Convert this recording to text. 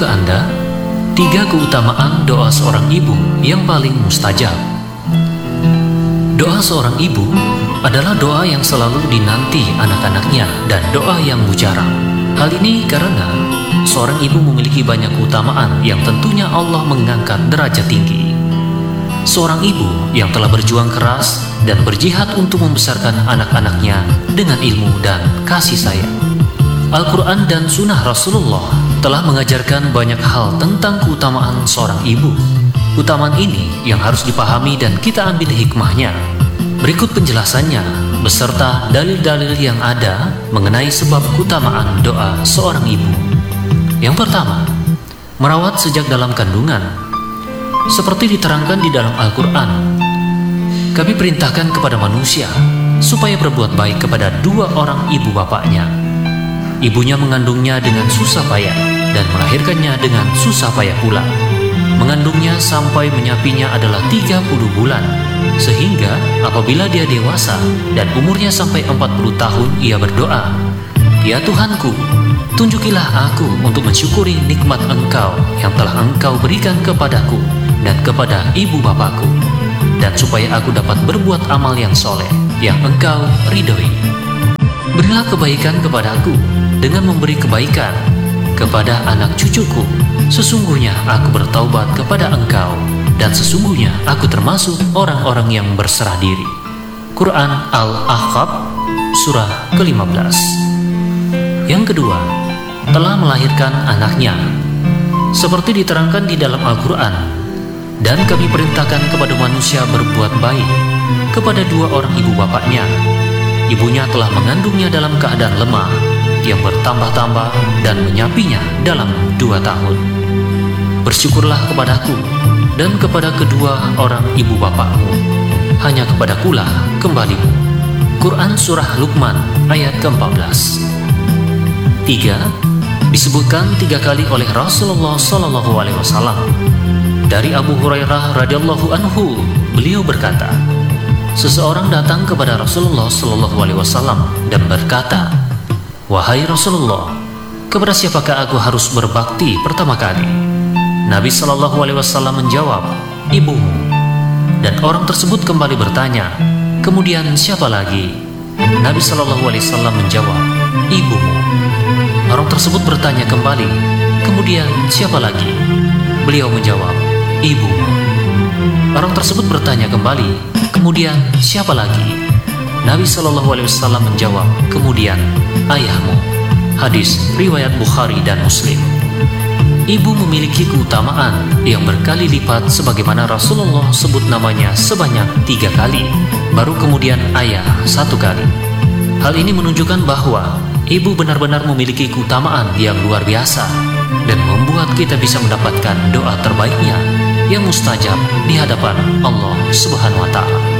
ke Anda 3 keutamaan doa seorang ibu yang paling mustajab. Doa seorang ibu adalah doa yang selalu dinanti anak-anaknya dan doa yang mujarab. Hal ini karena seorang ibu memiliki banyak keutamaan yang tentunya Allah mengangkat derajat tinggi. Seorang ibu yang telah berjuang keras dan berjihad untuk membesarkan anak-anaknya dengan ilmu dan kasih sayang. Al-Quran dan Sunnah Rasulullah telah mengajarkan banyak hal tentang keutamaan seorang ibu. Keutamaan ini yang harus dipahami dan kita ambil hikmahnya. Berikut penjelasannya beserta dalil-dalil yang ada mengenai sebab keutamaan doa seorang ibu. Yang pertama, merawat sejak dalam kandungan. Seperti diterangkan di dalam Al-Quran, kami perintahkan kepada manusia supaya berbuat baik kepada 2 orang ibu bapaknya. Ibunya mengandungnya dengan susah payah dan melahirkannya dengan susah payah pula. Mengandungnya sampai menyapinya adalah 30 bulan, sehingga apabila dia dewasa dan umurnya sampai 40 tahun, ia berdoa, "Ya Tuhanku, tunjukilah aku untuk mensyukuri nikmat Engkau yang telah Engkau berikan kepadaku dan kepada ibu bapakku, dan supaya aku dapat berbuat amal yang soleh yang Engkau ridhoi. Berilah kebaikan kepadaku dengan memberi kebaikan kepada anak cucuku. Sesungguhnya aku bertaubat kepada Engkau, dan sesungguhnya aku termasuk orang-orang yang berserah diri." Quran Al-Ahqaf surah ke-15. Yang kedua, telah melahirkan anaknya. Seperti diterangkan di dalam Al-Quran, dan kami perintahkan kepada manusia berbuat baik kepada 2 orang ibu bapaknya. Ibunya telah mengandungnya dalam keadaan lemah yang bertambah-tambah dan menyapinya dalam 2 tahun. Bersyukurlah kepadaku dan kepada kedua orang ibu bapakmu, hanya kepadakulah kembalimu. Quran Surah Luqman ayat ke-14. 3. Disebutkan 3 kali oleh Rasulullah SAW. Dari Abu Hurairah radhiyallahu anhu, beliau berkata, seseorang datang kepada Rasulullah SAW dan berkata, "Wahai Rasulullah, kepada siapakah aku harus berbakti pertama kali?" Nabi SAW menjawab, "Ibumu." Dan orang tersebut kembali bertanya, "Kemudian siapa lagi?" Nabi SAW menjawab, "Ibumu." Orang tersebut bertanya kembali, "Kemudian siapa lagi?" Beliau menjawab, "Ibumu." Orang tersebut bertanya kembali, "Kemudian siapa lagi?" Nabi SAW menjawab, "Kemudian ayahmu." Hadis riwayat Bukhari dan Muslim. Ibu memiliki keutamaan yang berkali lipat sebagaimana Rasulullah sebut namanya sebanyak 3 kali, baru kemudian ayah 1 kali. Hal ini menunjukkan bahwa ibu benar-benar memiliki keutamaan yang luar biasa dan membuat kita bisa mendapatkan doa terbaiknya yang mustajab di hadapan Allah Subhanahu wa Ta'ala.